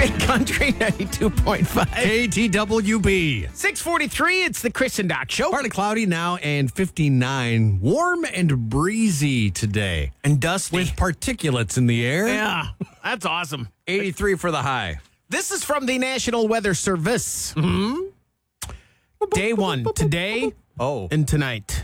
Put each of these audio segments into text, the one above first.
Big Country 92.5. KTWB. 6:43, it's the Chris and Doc Show. Partly cloudy now and 59. Warm and breezy today. And dusty. With particulates in the air. Yeah, that's awesome. 83 for the high. This is from the National Weather Service. Day one, today and tonight.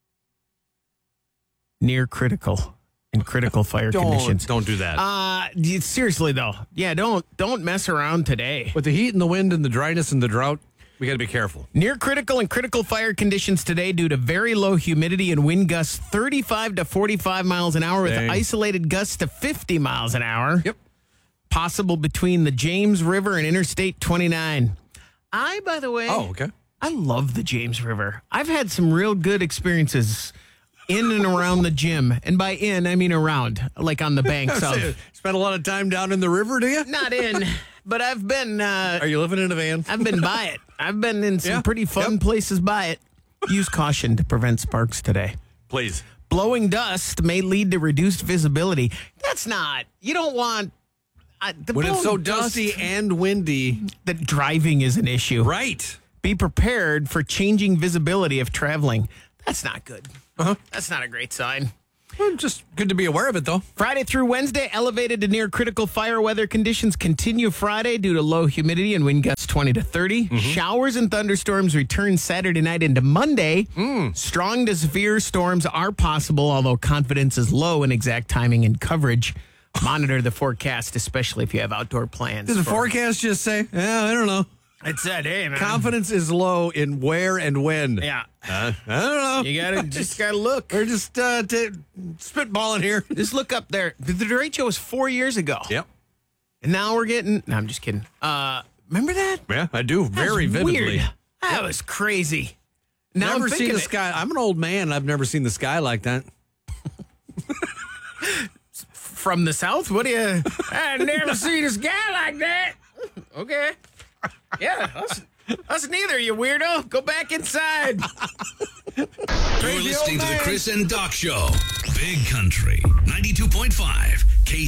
Near critical and critical fire conditions. Don't do that. Seriously, though. Yeah, don't mess around today. With the heat and the wind and the dryness and the drought, we got to be careful. Near critical and critical fire conditions today due to very low humidity and wind gusts 35 to 45 miles an hour with isolated gusts to 50 miles an hour. Yep. Possible between the James River and Interstate 29. By the way, I love the James River. I've had some real good experiences in and around the gym. And by in, I mean around, like on the banks of. Spent a lot of time down in the river, do you? Not in, but I've been. Are you living in a van? I've been by it. I've been in some pretty fun places by it. Use caution to prevent sparks today. Please. Blowing dust may lead to reduced visibility. That's not. You don't want. When it's so dusty and windy, that driving is an issue. Right. Be prepared for changing visibility if traveling. That's not good. That's not a great sign. Well, just good to be aware of it, though. Friday through Wednesday, elevated to near critical fire weather conditions continue Friday due to low humidity and wind gusts 20 to 30. Showers and thunderstorms return Saturday night into Monday. Strong to severe storms are possible, although confidence is low in exact timing and coverage. Monitor the forecast, especially if you have outdoor plans. Does the forecast just say, I don't know. It said, hey, man. Confidence is low in where and when. Yeah. I don't know. You gotta look. We're just spitballing here. Just look up there. The derecho was 4 years ago. Yep. And now we're getting... No, I'm just kidding. Remember that? Yeah, I do. Very vividly. Weird. That was crazy. Now Never seen the sky. I'm an old man. I've never seen the sky like that. From the south? What do you... I've never seen a sky like that. Okay. Yeah, us neither, you weirdo. Go back inside. You're listening to the Chris and Doc Show. Big Country 92.5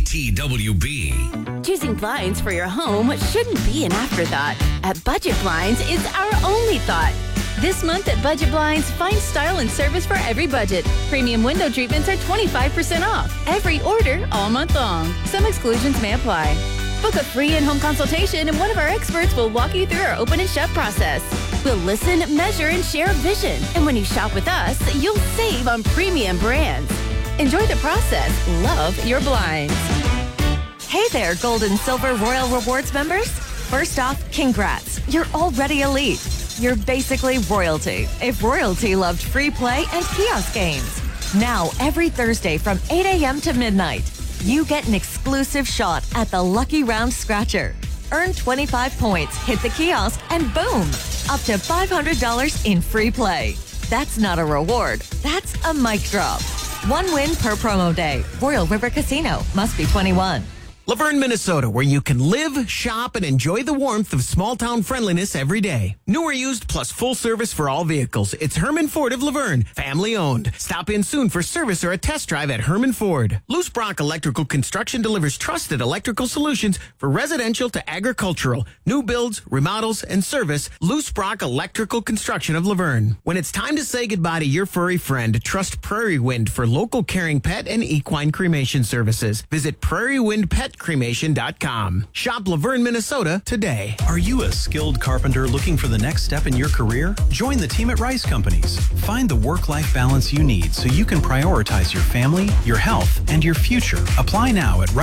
KTWB. Choosing blinds for your home shouldn't be an afterthought. At Budget Blinds, it's our only thought. This month at Budget Blinds, find style and service for every budget. Premium window treatments are 25% off. Every order all month long. Some exclusions may apply. Book a free in-home consultation and one of our experts will walk you through our open and shut process. We'll listen, measure, and share a vision. And when you shop with us, you'll save on premium brands. Enjoy the process. Love your blinds. Hey there, Gold and Silver Royal Rewards members. First off, congrats. You're already elite. You're basically royalty. If royalty loved free play and kiosk games. Now, every Thursday from 8 a.m. to midnight, you get an exclusive shot at the Lucky Round Scratcher. Earn 25 points, hit the kiosk, and boom, up to $500 in free play. That's not a reward. That's a mic drop. One win per promo day. Royal River Casino. Must be 21. Laverne, Minnesota, where you can live, shop, and enjoy the warmth of small-town friendliness every day. New or used, plus full service for all vehicles. It's Herman Ford of Laverne, family-owned. Stop in soon for service or a test drive at Herman Ford. Loose Brock Electrical Construction delivers trusted electrical solutions for residential to agricultural, new builds, remodels, and service. Loose Brock Electrical Construction of Laverne. When it's time to say goodbye to your furry friend, trust Prairie Wind for local caring pet and equine cremation services. Visit prairiewindpetcremation.com. Shop Laverne, Minnesota today. Are you a skilled carpenter looking for the next step in your career? Join the team at Rice Companies. Find the work-life balance you need so you can prioritize your family, your health, and your future. Apply now at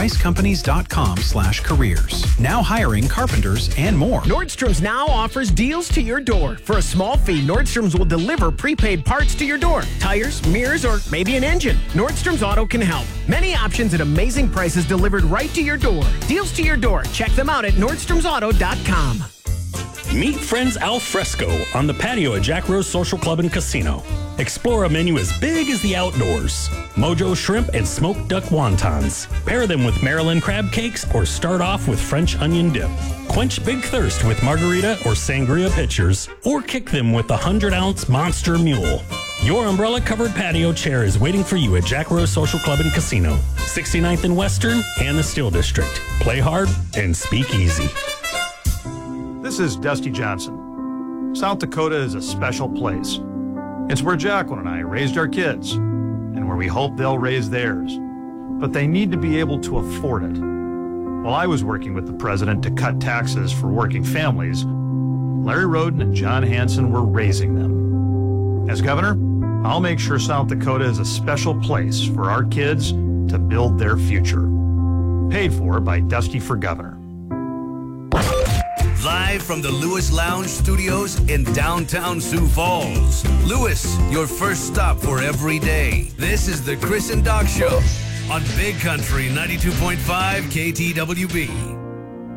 ricecompanies.com/careers. Now hiring carpenters and more. Nordstrom's now offers deals to your door. For a small fee, Nordstrom's will deliver prepaid parts to your door. Tires, mirrors, or maybe an engine. Nordstrom's Auto can help. Many options at amazing prices delivered right to your door. Deals to your door. Check them out at NordstromsAuto.com. Meet Friends Al Fresco on the patio at Jack Rose Social Club and Casino. Explore a menu as big as the outdoors. Mojo shrimp and smoked duck wontons. Pair them with Maryland crab cakes or start off with French onion dip. Quench big thirst with margarita or sangria pitchers, or kick them with the 100-ounce Monster Mule. Your umbrella-covered patio chair is waiting for you at Jack Rose Social Club and Casino, 69th and Western and the Steel District. Play hard and speak easy. This is Dusty Johnson. South Dakota is a special place. It's where Jacqueline and I raised our kids, and where we hope they'll raise theirs. But they need to be able to afford it. While I was working with the president to cut taxes for working families, Larry Roden and John Hanson were raising them. As governor, I'll make sure South Dakota is a special place for our kids to build their future. Paid for by Dusty for Governor. Live from the Lewis Lounge Studios in downtown Sioux Falls. Lewis, your first stop for every day. This is the Chris and Doc Show on Big Country 92.5 KTWB.